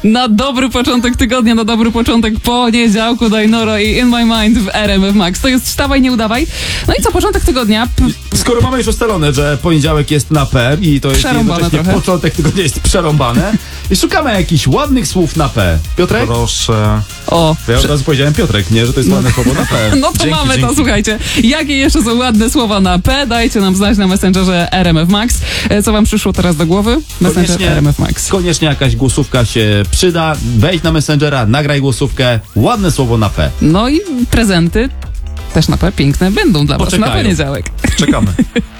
Na dobry początek tygodnia, na dobry początek poniedziałku Dainoro i In My Mind w RMF Max. To jest Wstawaj, nie udawaj. No i co, początek tygodnia... Skoro mamy już ustalone, że poniedziałek jest na P i to jest jednocześnie trochę. początek tygodnia jest przerąbane i szukamy jakichś ładnych słów na P. Piotrek? Proszę. O, Ja od razu powiedziałem Piotrek, nie? Że to jest ładne słowo na P. no to Dzięki, mamy to, dzięki. słuchajcie. Jakie jeszcze są ładne słowa na P? Dajcie nam znać na Messengerze RMF Max. Co wam przyszło teraz do głowy? Messenger RMF Max. Koniecznie jakaś głosówka się przyda. Wejdź na Messengera, nagraj głosówkę. Ładne słowo na P. No i prezenty też na P piękne będą dla was na Poczekają. poniedziałek. Czekamy.